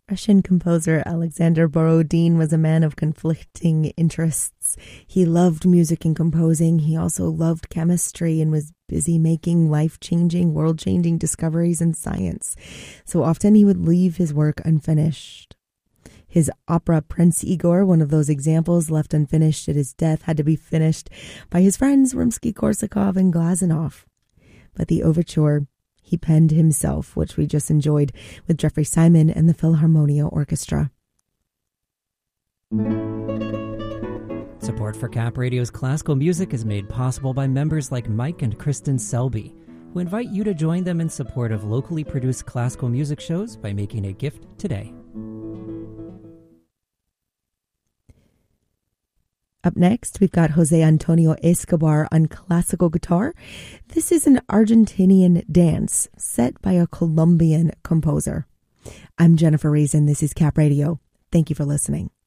Russian composer Alexander Borodin was a man of conflicting interests. He loved music and composing. He also loved chemistry and was busy making life-changing, world-changing discoveries in science. So often he would leave his work unfinished. His opera Prince Igor, one of those examples left unfinished at his death, had to be finished by his friends Rimsky-Korsakov and Glazunov. But the overture he penned himself, which we just enjoyed with Jeffrey Simon and the Philharmonia Orchestra. Support for Cap Radio's classical music is made possible by members like Mike and Kristen Selby, who invite you to join them in support of locally produced classical music shows by making a gift today. Up next, we've got Jose Antonio Escobar on classical guitar. This is an Argentinian dance set by a Colombian composer. I'm Jennifer Reason. This is Cap Radio. Thank you for listening.